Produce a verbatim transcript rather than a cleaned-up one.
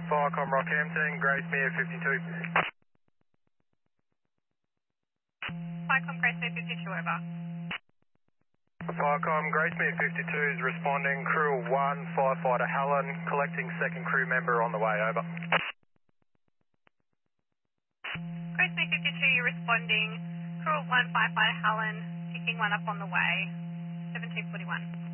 Firecom Rockhampton, Gracemere fifty-two. Firecom Gracemere fifty-two, over. Firecom Gracemere fifty-two is responding. Crew one, firefighter Helen, collecting second crew member on the way, over. Gracemere fifty-two, you're responding. Crew one, firefighter Helen, picking one up on the way. seventeen forty-one.